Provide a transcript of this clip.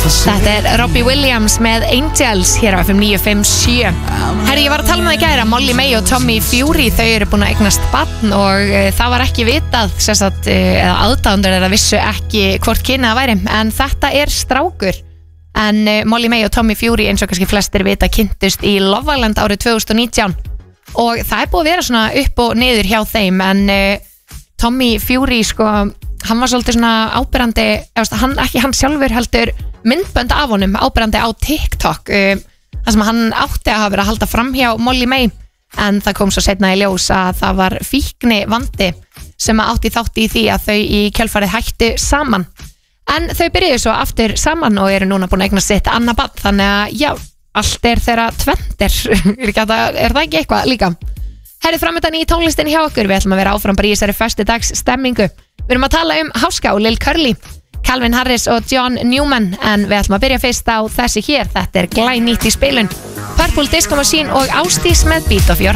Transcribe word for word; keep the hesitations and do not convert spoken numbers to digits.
Þetta er Robbie Williams með Angels hér á F M níu fimm sjö. Herri, ég var að tala með það í gær að Molly May og Tommy Fury, þau eru búin að eignast barn og uh, það var ekki vitað, sérstætt, uh, eða aðdáðundur eða vissu ekki hvort kynið það væri, en þetta er strákur. En uh, Molly May og Tommy Fury, eins og kannski flestir vita, kynntust í Love Island árið tvö þúsund og nítján og það er búið að vera svona upp og niður hjá þeim, en uh, Tommy Fury, sko, hann var svolítið svona áberandi, eða hann, ekki hann sjálfur heldur, myndbönd af honum áberandi á TikTok, uh, þar sem hann átti að hafa verið að halda fram hjá Molly May, en það kom svo seinna í ljós að það var fíkni vandi sem átti þátt í því að þau í kjölfarið hættu saman, en þau byrjuðu svo aftur saman og eru núna búin að eignast sitt annað barn, þannig að já, allt er þeirra tvendir er, er það ekki eitthvað líka? Herri, framöndan í tónlistin hjá okkur, við ætlum að vera áfram bara í þessari föstudags stemmingu. Við erum að tala um Háska og Lil Curly, Calvin Harris og John Newman, en við ætlum að byrja fyrst á þessi hér. Þetta er glænýtt í spilun, Purple Disco Machine og Ásdís með Beat of Your